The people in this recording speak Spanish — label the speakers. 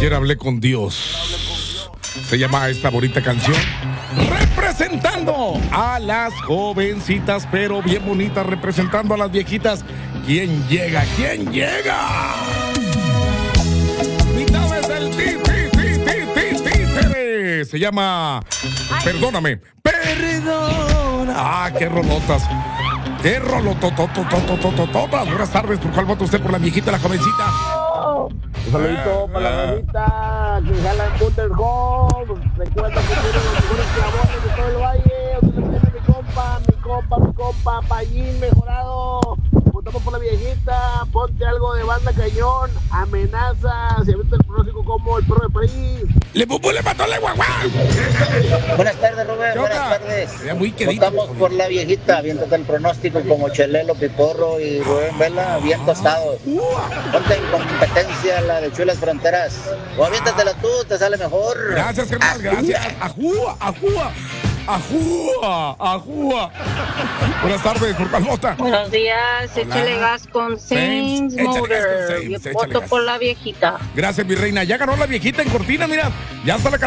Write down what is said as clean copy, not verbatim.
Speaker 1: Ayer hablé con Dios. Se llama esta bonita canción. Representando a las jovencitas, pero bien bonitas, representando a las viejitas. ¿Quién llega? ¿Quién llega? Mitades del títere. Se llama Perdóname. Perdona. Ah, qué rolotas. ¡Qué rolotototototototototas! Buenas tardes, ¿por cuál vota usted? ¿Por la viejita o la jovencita?
Speaker 2: Un saludito para la bonita que jala en Butter Home. Recuerda que tiene los mejores clavones de todo el valle. Donde le tiene mi compa, Payín Mejorado. Votamos por la viejita. Ponte algo de Banda Cañón. Amenaza. Se avienta el pronóstico como el perro de París.
Speaker 1: ¡Le mató la guagua!
Speaker 3: Buenas tardes, Rubén. Buenas tardes. Votamos por la viejita. Aviéntate el pronóstico como Chelelo, Piporro y Rubén Vela, bien tostados. Ponte en competencia la de Chulas Fronteras. O aviéntatela tú, te sale mejor.
Speaker 1: Gracias, carnal, gracias. Ajúa. Buenas tardes, ¿por cuál vota?
Speaker 4: Buenos días, échale gas con Saints Motor. Yo voto por la viejita.
Speaker 1: Gracias, mi reina. Ya ganó la viejita en Cortina, mira. Ya está la